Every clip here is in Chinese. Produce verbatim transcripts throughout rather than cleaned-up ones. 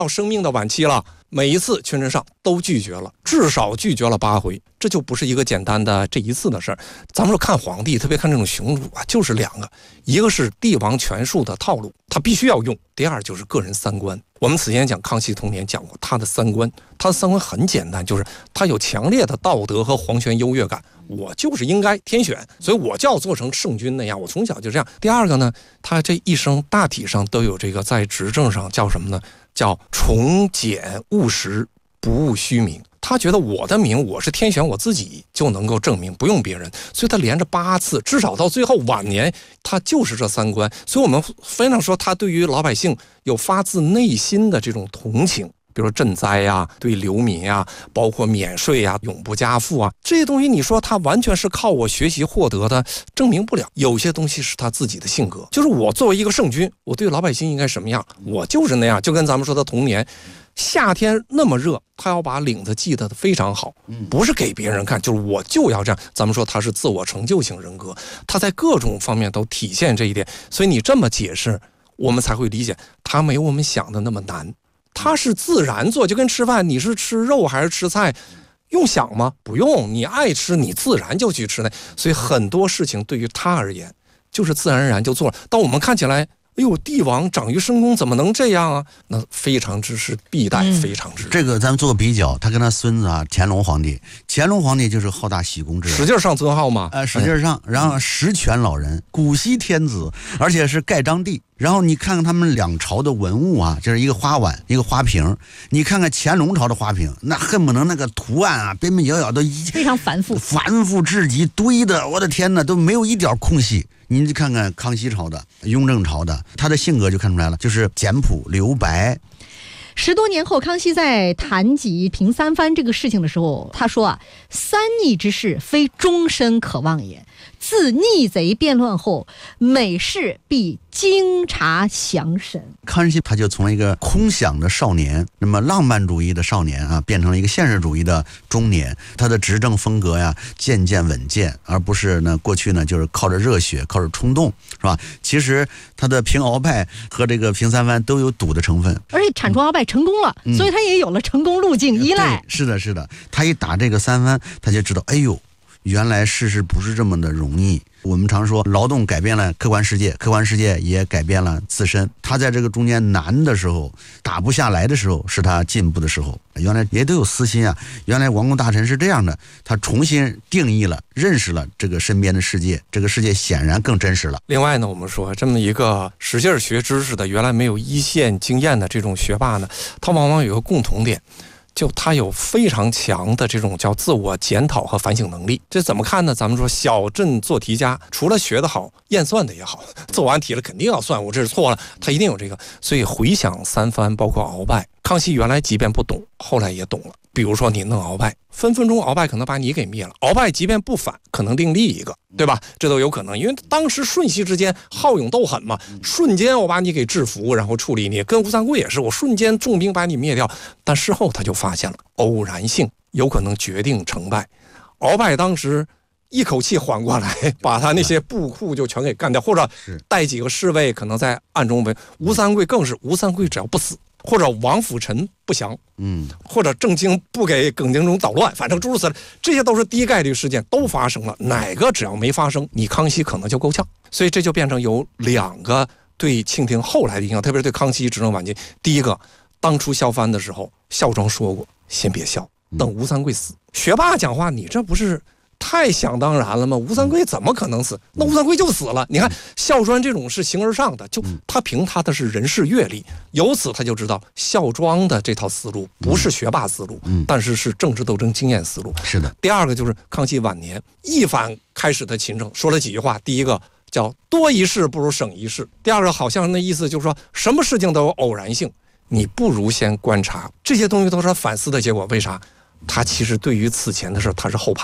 到生命的晚期了，每一次全身上都拒绝了，至少拒绝了八回，这就不是一个简单的这一次的事儿。咱们说看皇帝，特别看这种雄主啊，就是两个，一个是帝王权术的套路，他必须要用；第二就是个人三观。我们此前讲康熙童年讲过他的三观，他的三观很简单，就是他有强烈的道德和皇权优越感，我就是应该天选，所以我就要做成圣君那样，我从小就这样。第二个呢，他这一生大体上都有这个在执政上叫什么呢？叫崇简务实，不务虚名。他觉得我的名我是天选，我自己就能够证明，不用别人。所以他连着八次，至少到最后晚年，他就是这三观。所以我们非常说他对于老百姓有发自内心的这种同情，比如说赈灾呀、对流民呀、包括免税呀、永不加赋啊，这些东西你说他完全是靠我学习获得的，证明不了。有些东西是他自己的性格，就是我作为一个圣君，我对老百姓应该什么样，我就是那样。就跟咱们说的童年，夏天那么热，他要把领子系得非常好，不是给别人看，就是我就要这样。咱们说他是自我成就型人格，他在各种方面都体现这一点。所以你这么解释，我们才会理解他没有我们想的那么难。他是自然做，就跟吃饭，你是吃肉还是吃菜，用想吗？不用，你爱吃你自然就去吃那。所以很多事情对于他而言就是自然而然就做了。当我们看起来，哎呦，帝王长于深宫怎么能这样啊？那非常之是必待，非常之、嗯、 这个咱们做个比较，他跟他孙子啊，乾隆皇帝，乾隆皇帝就是好大喜功之人， 使劲上尊号嘛， 呃，使劲上，然后实权老人，古稀天子，而且是盖章帝。然后你看看他们两朝的文物啊，就是一个花碗，一个花瓶。你看看乾隆朝的花瓶，那恨不能那个图案啊，边边角角都非常繁复， 繁复至极，堆的，我的天哪，都没有一点空隙。您看看康熙朝的、雍正朝的，他的性格就看出来了，就是简朴留白。 十多年后，康熙在谈及平三藩这个事情的时候，他说啊，三逆之事非终身可忘也。自逆贼变乱后，每事必经察详审。 康熙他就从一个空想的少年，那么浪漫主义的少年啊，变成了一个现实主义的中年。他的执政风格呀，渐渐稳健，而不是呢过去呢就是靠着热血，靠着冲动，是吧？其实他的平鳌拜和这个平三藩都有赌的成分， 而且铲除鳌拜成功了、嗯，所以他也有了成功路径依赖。 是的，是的，他一打这个三藩，他就知道，哎呦。原来世事不是这么的容易。我们常说劳动改变了客观世界，客观世界也改变了自身。他在这个中间难的时候，打不下来的时候，是他进步的时候。原来也都有私心啊，原来王公大臣是这样的，他重新定义了，认识了这个身边的世界，这个世界显然更真实了。 另外呢，我们说这么一个使劲学知识的，原来没有一线经验的这种学霸呢，他往往有个共同点，就他有非常强的这种叫自我检讨和反省能力。这怎么看呢？咱们说小镇做题家，除了学得好，验算的也好，做完题了肯定要算，我这是错了，他一定有这个。所以回想三藩，包括鳌拜，康熙原来即便不懂，后来也懂了。比如说你弄鳌拜，分分钟鳌拜可能把你给灭了，鳌拜即便不反，可能另立一个，对吧？这都有可能，因为当时瞬息之间好勇斗狠嘛，瞬间我把你给制服，然后处理你。跟吴三桂也是，我瞬间重兵把你灭掉，但事后他就发现了偶然性有可能决定成败。鳌拜当时一口气缓过来，把他那些部库就全给干掉，或者带几个侍卫可能在暗中围。吴三桂更是，吴三桂只要不死，或者王辅臣不降，嗯，或者郑经不给耿精忠捣乱，反正诸如此类，这些都是低概率事件，都发生了，哪个只要没发生，你康熙可能就够呛。所以这就变成有两个对庆廷后来的影响，特别是对康熙执政晚期。第一个，当初削藩的时候，孝庄说过，先别削，等吴三桂死。学霸讲话，你这不是太想当然了吗？吴三桂怎么可能死？那吴三桂就死了。你看孝庄这种是形而上的，就他凭他的是人事阅历，由此他就知道孝庄的这套思路不是学霸思路，但是是政治斗争经验思路。 是的。 第二个就是康熙晚年一反开始的勤政，说了几句话。第一个叫多一事不如省一事，第二个好像那意思就是说什么事情都有偶然性，你不如先观察。这些东西都是他反思的结果。为啥？他其实对于此前的事他是后怕的，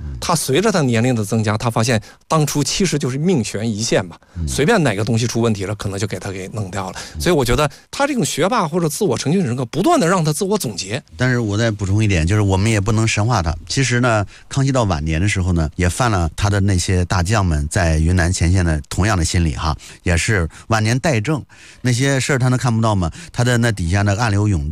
他随着他年龄的增加，他发现当初其实就是命悬一线嘛，随便哪个东西出问题了，可能就给他给弄掉了。所以我觉得他这种学霸或者自我成就人格，不断的让他自我总结。 但是我再补充一点，就是我们也不能神化他。其实呢，康熙到晚年的时候呢，也犯了他的那些大将们在云南前线的同样的心理哈，也是晚年怠政，那些事儿他能看不到吗？他的那底下那暗流涌